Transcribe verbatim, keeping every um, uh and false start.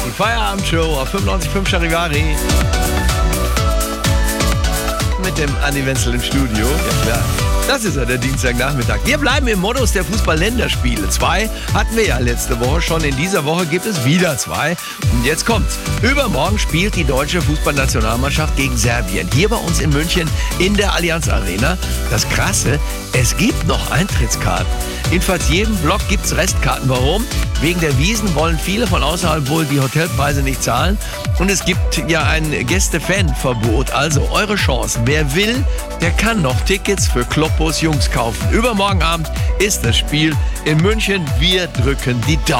Die Feierabendshow auf fünfundneunzig Komma fünf Charivari. Mit dem Andi Wenzel im Studio. Ja klar. Das ist ja der Dienstagnachmittag. Wir bleiben im Modus der Fußball-Länderspiele. Zwei hatten wir ja letzte Woche schon. In dieser Woche gibt es wieder zwei. Und jetzt kommt's. Übermorgen spielt die deutsche Fußballnationalmannschaft gegen Serbien. Hier bei uns in München in der Allianz Arena. Das Krasse, es gibt noch Eintrittskarten. In fast jedem Block gibt's Restkarten. Warum? Wegen der Wiesn wollen viele von außerhalb wohl die Hotelpreise nicht zahlen. Und es gibt ja ein Gäste-Fan-Verbot. Also eure Chance. Wer will, der kann noch Tickets für Kloppos Jungs kaufen. Übermorgen Abend ist das Spiel in München. Wir drücken die Daumen.